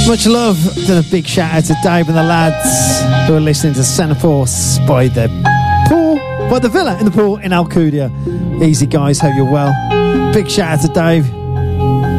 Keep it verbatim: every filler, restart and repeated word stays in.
Much love to the big shout out to Dave and the lads who are listening to Santa Force by the pool, by the villa in the pool in Alcudia. Easy guys, hope you're well. Big shout out to Dave.